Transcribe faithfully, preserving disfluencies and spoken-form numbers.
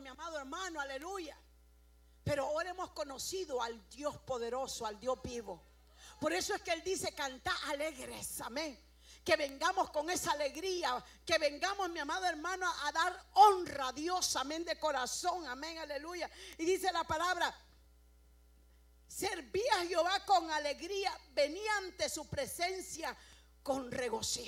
mi amado hermano, aleluya. Pero ahora hemos conocido al Dios poderoso, al Dios vivo. Por eso es que Él dice: cantad alegres, amén. Que vengamos con esa alegría, que vengamos, mi amado hermano, a dar honra a Dios, amén, de corazón, amén, aleluya. Y dice la palabra: serví a Jehová con alegría, venía ante su presencia con regocijo.